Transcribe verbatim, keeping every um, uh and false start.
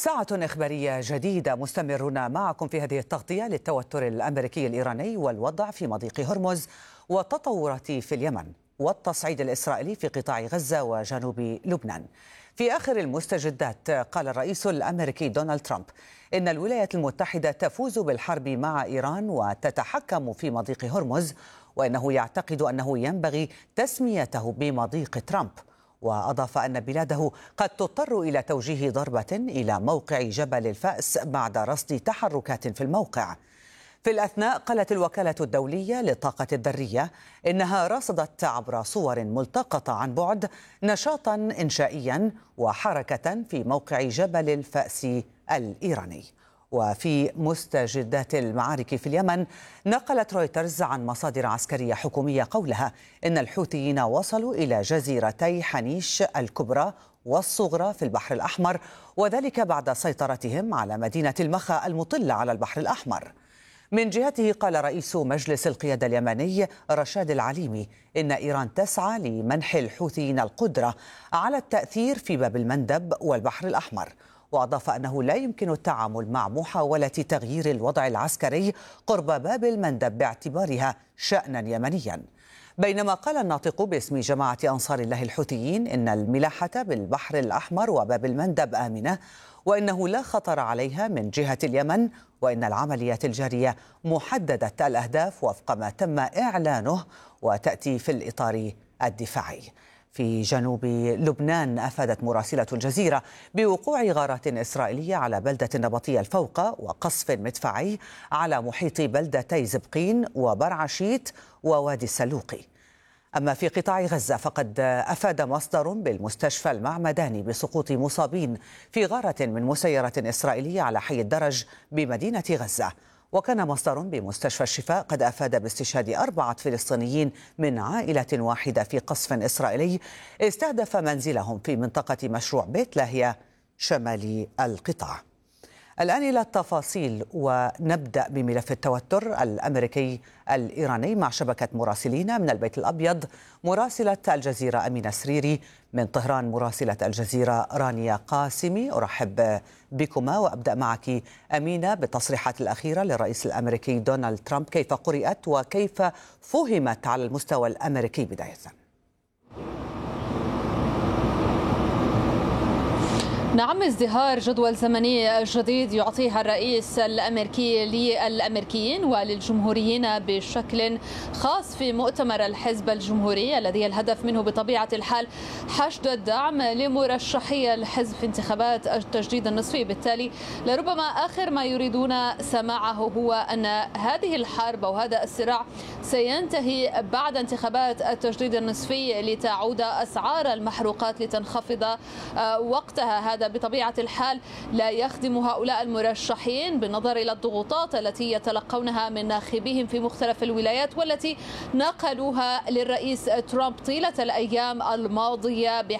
ساعة إخبارية جديدة، مستمرون معكم في هذه التغطية للتوتر الأمريكي الإيراني والوضع في مضيق هرمز والتطورات في اليمن والتصعيد الإسرائيلي في قطاع غزة وجنوب لبنان. في آخر المستجدات قال الرئيس الأمريكي دونالد ترامب إن الولايات المتحدة تفوز بالحرب مع إيران وتتحكم في مضيق هرمز، وإنه يعتقد أنه ينبغي تسميته بمضيق ترامب. وأضاف أن بلاده قد تضطر إلى توجيه ضربة إلى موقع جبل الفأس بعد رصد تحركات في الموقع. في الأثناء قالت الوكالة الدولية للطاقة الذرية إنها رصدت عبر صور ملتقطة عن بعد نشاطا إنشائيا وحركة في موقع جبل الفأس الإيراني. وفي مستجدات المعارك في اليمن نقلت رويترز عن مصادر عسكرية حكومية قولها إن الحوثيين وصلوا إلى جزيرتي حنيش الكبرى والصغرى في البحر الأحمر، وذلك بعد سيطرتهم على مدينة المخا المطلة على البحر الأحمر. من جهته قال رئيس مجلس القيادة اليمني رشاد العليمي إن إيران تسعى لمنح الحوثيين القدرة على التأثير في باب المندب والبحر الأحمر، وأضاف أنه لا يمكن التعامل مع محاولة تغيير الوضع العسكري قرب باب المندب باعتبارها شأنا يمنيا. بينما قال الناطق باسم جماعة أنصار الله الحوثيين إن الملاحة بالبحر الأحمر وباب المندب آمنة، وإنه لا خطر عليها من جهة اليمن، وإن العمليات الجارية محددة الأهداف وفق ما تم إعلانه وتأتي في الإطار الدفاعي. في جنوب لبنان أفادت مراسلة الجزيرة بوقوع غارات إسرائيلية على بلدة النبطية الفوقة وقصف مدفعي على محيط بلدتي زبقين وبرعشيت ووادي السلوقي. أما في قطاع غزة فقد أفاد مصدر بالمستشفى المعمداني بسقوط مصابين في غارة من مسيرة إسرائيلية على حي الدرج بمدينة غزة. وكان مصدر بمستشفى الشفاء قد أفاد باستشهاد أربعة فلسطينيين من عائلة واحدة في قصف إسرائيلي استهدف منزلهم في منطقة مشروع بيت لاهيا شمال القطاع. الآن إلى التفاصيل، ونبدأ بملف التوتر الأمريكي الإيراني مع شبكة مراسلين من البيت الأبيض، مراسلة الجزيرة أمينة سريري، من طهران مراسلة الجزيرة رانيا قاسمي. أرحب بكما وأبدأ معك أمينة بالتصريحات الأخيرة للرئيس الأمريكي دونالد ترامب، كيف قرأت وكيف فهمت على المستوى الأمريكي بداية؟ نعم، ازدهار جدول زمني جديد يعطيها الرئيس الأمريكي للأمريكيين وللجمهوريين بشكل خاص في مؤتمر الحزب الجمهوري الذي الهدف منه بطبيعة الحال حشد الدعم لمرشحي الحزب في انتخابات التجديد النصفي. بالتالي لربما آخر ما يريدون سماعه هو أن هذه الحرب أو هذا الصراع سينتهي بعد انتخابات التجديد النصفي لتعود أسعار المحروقات لتنخفض وقتها. هذا بطبيعة الحال لا يخدم هؤلاء المرشحين بالنظر إلى الضغوطات التي يتلقونها من ناخبيهم في مختلف الولايات والتي نقلوها للرئيس ترامب طيلة الأيام الماضية